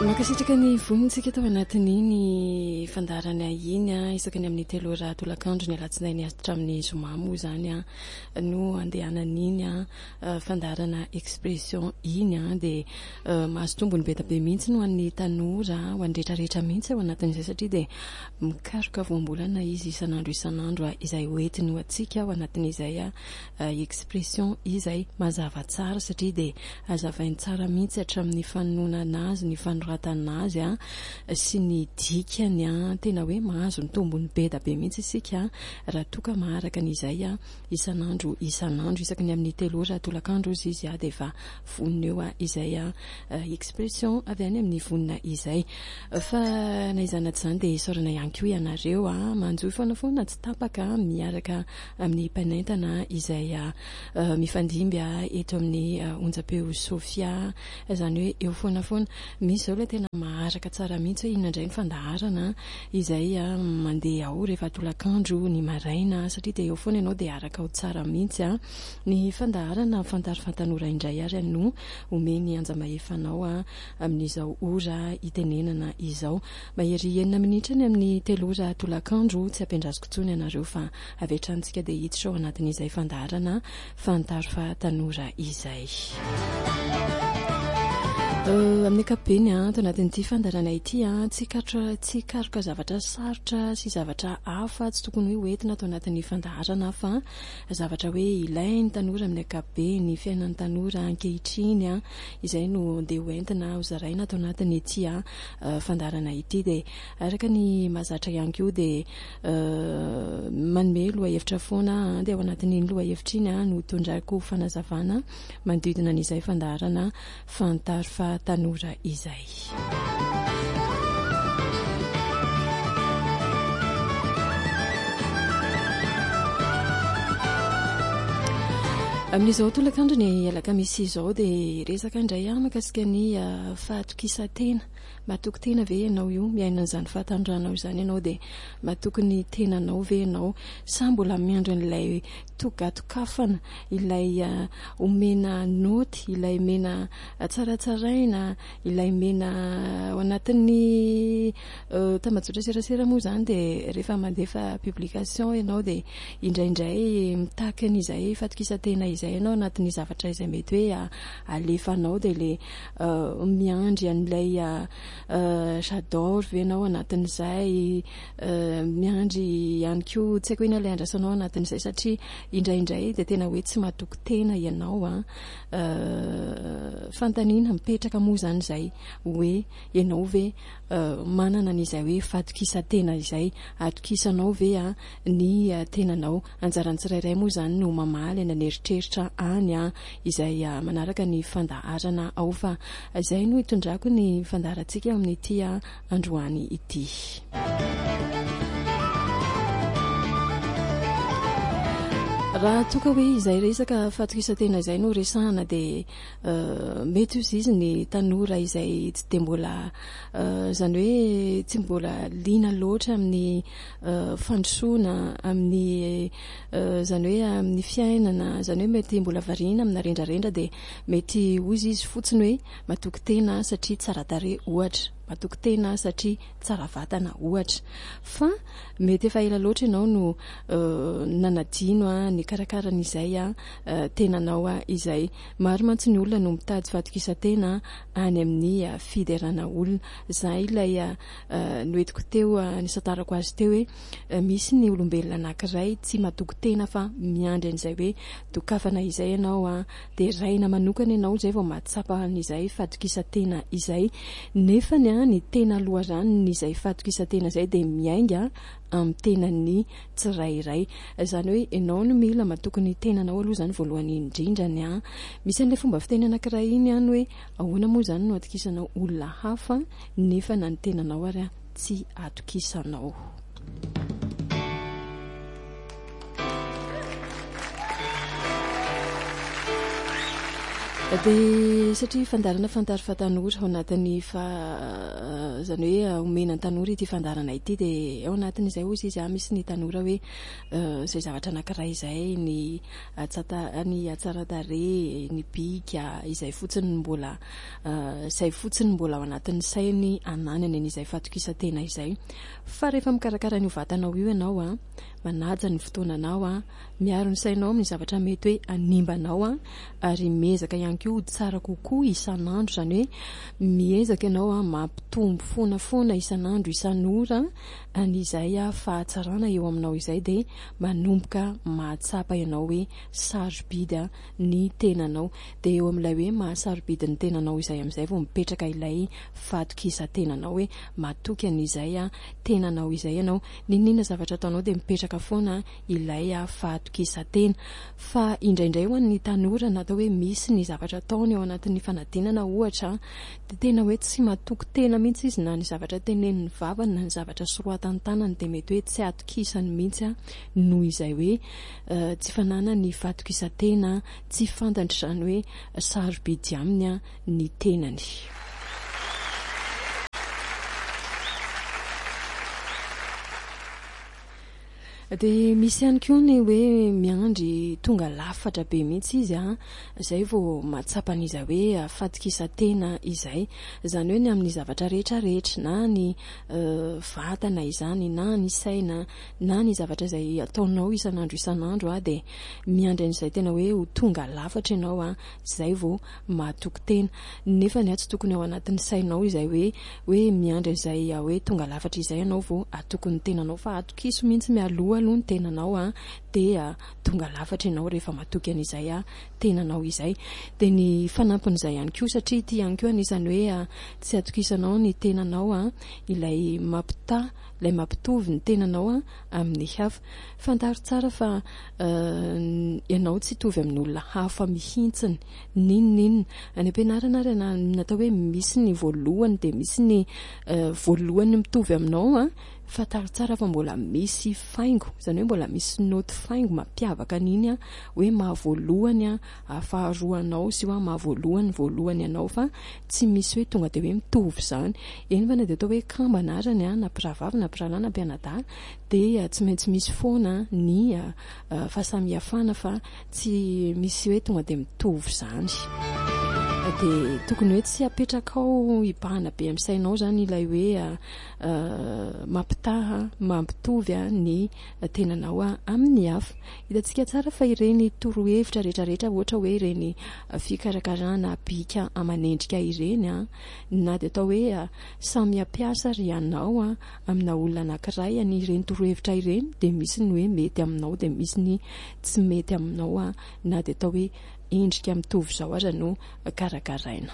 Makasitraka ny vonintsika tao anatin'iny fandarana iny isaka ny amin'ny 3 ora tolakandro ny alatsinainy hatramin'ny zoma moa zany no andehanan'iny fandarana expression iny dia mahazo tombony be be mihitsy no an'ny tanora ho andretrarehetra mihitsy ao anatin'izay satria dia mikaroka voambolana izy isan'andro izay hoentiny ho atsika ao anatin'izay expression izay mazava tsara satria dia azavainy tsara mihitsy hatramin'ny fanonona azy ny fanoratana azy sy ny dikany tena hoe mahazo ny tombony be da be mihitsy isika raha toka maharaka n'izay isan'andro isaky ny amin'ny 3 ora tolakandro izy dia efa vonina eo izay expression avy any amin'ny vonina izay fa naizana tsy zany dia isaorana ihany koa ianareo manjoy foana tsy tapaka miaraka amin'ny mpanentana izay mifandimby eto amin'ny onjapeo Sofia zany hoe eo foana misy zao ilay tena maharaka tsara mihitsy hoe inona indray ny fandaharana izay mandeha ao rehefa tolakandro ny maraina satria dia eo foana ianao dia araka ao tsara mihitsy ny fandaharana fantary fantanora indray ary no omeny anjamahefanao amin'izao ora itenenana izao mahery 9 minitra ny amin'ny 3 ora tolakandro tsy ampiandrasiko tsony ianareo fa aveatrantsika dia hiditra ao anatin'izay fandaharana fantary fantanora izay amin'ny ankapobeny to anatin'ity fandarana ity tsy karoka zavatra sarotra sy zavatra hafa tsy tokony hoe hoentina atao anatin'ny fandaharana fa zavatra hoe ilainy tanora amin'ny ankapobeny ny fiainan'ny tanora ankehitriny izay no dia hoentina hozaraina atao anatin'ity fandarana ity dia araka ny mahazatra ihany koa dia manome lohahevitra foana dia ao anatin'ny lohahevitra iny no tondrako fanazavana manodidina n'izay fandaharana fantary tanora izay amin'izao tolakandro ny alakamisy izao dia resaka indray makasika ny fahatokisatena matoky tena ve ianao io miaina an'izany fahatandranao izany ianao dia matoky ny tenanao ve ianao sa mbola miandro n'ilay togatokafana ilay omena noty ilay mena tsaratsaraina ilay mena ao anatin'ny tambazotra serasera moa izany dia rehefa mandefa publication ianao dia indraindray mitaky an'izay fahatokisatena izay ianao anatin'ny zavatra izay mety hoe alefanao dia le miandry an'ilay j'adore ve ianao anatin'izay miandry ihany koa tsy haiko hoe ilay andrasanao anatin'izay satria indraindray dia tena hoe tsy matoky tena ianao fantaniana mipetraka moa zany izay hoe ianao ve manana n'izay hoe fahatokisatena izay atokisanao ve ny tenanao anjarany tsirairay moa zany no mamaly eny aneritreritra any izay manaraka ny fandaharana ao fa izay no hitondrako ny fandaharantsika amin'ity androany ity raha toka hoe izay resaka fahatokisatena izay no resahana dia mety izy ny tanora izay tsy dia mbola zany hoe tsy mbola liana loatra amin'ny fandrosoana amin'ny zany hoe amin'ny fiainana zany hoe mety mbola variana amina rendrarendra dia mety hozy izy fotsiny hoe matoky tena satria tsara tarehy ohatra matoky tena satria tsara vatana ohatra fa mety efa ela loatra ianao no nanadino ny karakaran'izay tenanao izay maro mantsy ny olona no mitady fahatokisatena any amin'ny fiderana olona izay ilay noetiko teo nisatarako azy teo hoe misy ny olombelona anankiray tsy matoky tena fa miandry an'izay hoe dokafana izay ianao dia raina manokana ianao izay vao mahatsapa an'izay fahatokisatena izay nefa ny tena aloha zany n'izay fahatokisatena izay dia miainga amin'ny tenany tsirairay zany hoe ianao no mila matoky ny tenanao aloha zany voalohany indrindrany misy an'ilay fomba fiteny anankiray iny hoe ahoana moa zany no atokisanao olona hafa nefa na ny tenanao ary tsy atokisanao dia satria fandarana fantary fa tanora ao anatin'ny zany hoe omenany tanora ity fandarana ity dia ao anatin'izay ozy izy misy ny tanora hoe izay zavatra anankiray izay ny atsaratare ny bika izay fotsiny mbola ao anatin'ny sainy ananany an'izay fatokisantena izay fa rehefa mikarakara ny vatanao io ianao a manaja ny fotoananao a miaro ny sainao amin'ny zavatra mety hoe animbanao a ary miezaka ihany koa tsara kokoa isan'andro zany hoe miezaka ianao a mampitombo fonafona isan'andro isan'ora an'izay a fahatsarana eo aminao izay dia manomboka mahatsapa ianao hoe sarobidy a ny tenanao dia eo amin'ilay hoe mahasarobidy ny tenanao izay amin'izay vao mipetraka ilay fatokisa-tenanao hoe matoky an'izay a tenanao izay ianao ninona zavatra ataonao dia mipetraka foana ilay fahatokisa-tena fa indraindray ho an'ny tanora natao hoe misy ny zavatra ataony ao anatin'ny fanadinana ohatra dia tena hoe tsy matoky tena mihitsy izy na ny zavatra teneniny vavany na ny zavatra soroatany tanany dia mety hoe tsy atokisany mihitsy a noho izay hoe tsy fanana ny fahatokisa-tena tsy fantatra izany hoe sarobidy aminy a ny tenany. Dia misy ihany koa ny hoe miandry tonga lafatra be mihitsy izy a izay vao mahatsapa an'izay hoe fatokisa-tena izay izany hoe ny amin'ny zavatra rehetrarehetra na ny vatana izany na ny saina na ny zavatra izay ataonao isan'andro a dia miandry an'izay tena hoe ho tonga lafatra ianao a izay vao mahatoky tena nefa ny tsy tokony ao anatin'ny sainao izay hoe miandry an'izay hoe tonga lafatra izay ianao vao atoky ny tenanao fa atokiso mihitsy mialoha aloha ny tenanao a dia tonga lafatra ianao rehefa matoky an'izay a tenanao izay dia ny fanampin'izay ihany koa satria ity ihany koa anisany hoe tsy atokisanao ny tenanao a ilay mampitovy ny tenanao a amin'ny hafa fantaro tsara fa ianao tsy hitovy amin'ny olona hafa mihintsiny ninonninona any am-pianarana ary natao hoe misy ny voalohany dia misy ny voalohany mitovy aminao a fantaro tsara fa mbola misy faingo izany hoe mbola misy noty faingo mampiavaka an'iny a hoe mahavoalohany a afaharoanao sy hoe mahavoalohany ianao fa tsy misy hoe tonga dia hoe mitovy izany eny fa na dia atao hoe kambana arany a na mpiravavy na mpirahalahy na mpianadahy dia tsy maintsy misy foana ny fahasamihafana fa tsy misy hoe tonga dia mitovy izany dia tokony hoe tsy apetraka ao ibahana be amin'ny sainao zany ilay hoe mampitovy ny tenanao amin'ny hafa. Hitantsika tsara fa ireny torohevitra rehetrarehetra ohatra hoe ireny fikarakarana bika amanendrika ireny na dia atao hoe samy ampiasa ry ianao amina olona anankiray ireny torohevitra ireny dia misy ny hoe mety aminao dia misy ny tsy mety aminao na dia atao hoe endrika mitovy izao aza no karakaraina.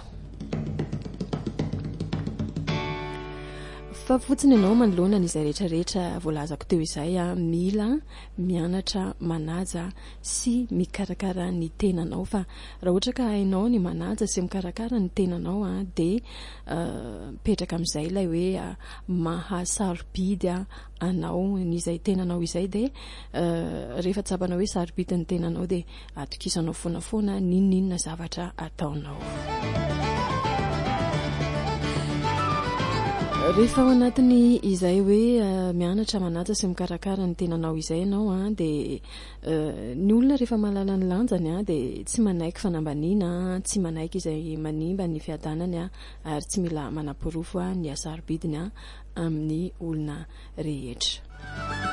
Fa fotsiny ianao manoloana n'izay rehetrarehetra voalazako teo izay mila mianatra manaja sy mikarakara ny tenanao fa raha ohatra ka hainao ny manaja sy mikarakara ny tenanao dia mipetraka amin'izay ilay hoe mahasarobidy anao n'izay tenanao izay dia rehefa tsapanao hoe sarobidy ny tenanao dia atokisanao foanafoana ninona zavatra ataonao. Rehefa ao anatiny izay hoe mianatra manaja sy mikarakara ny tenanao izay ianao dia ny olona rehefa mahalala ny lanjany dia tsy manaiky fanambaniana tsy manaiky izay manimba ny fiadanany ary tsy mila manapirofo ny hasarobidiny amin'ny olona rehetra.